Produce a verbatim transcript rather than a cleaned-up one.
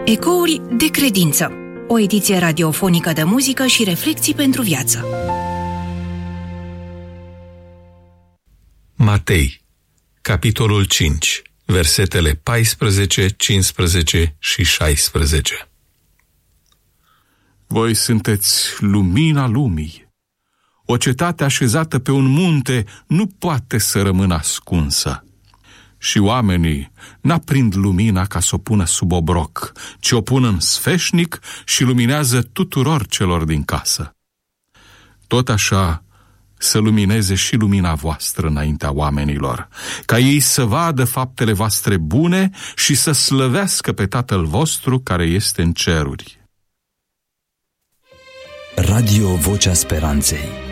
Ecouri de credință. O ediție radiofonică de muzică și reflexii pentru viață. Matei, capitolul cinci, versetele paisprezece, cincisprezece și șaisprezece. Voi sunteți lumina lumii. O cetate așezată pe un munte nu poate să rămână ascunsă. Și oamenii n-aprind lumina ca să o pună sub obroc, ci o pun în sfeșnic și luminează tuturor celor din casă. Tot așa să lumineze și lumina voastră înaintea oamenilor, ca ei să vadă faptele voastre bune și să slăvească pe Tatăl vostru care este în ceruri. Radio Vocea Speranței.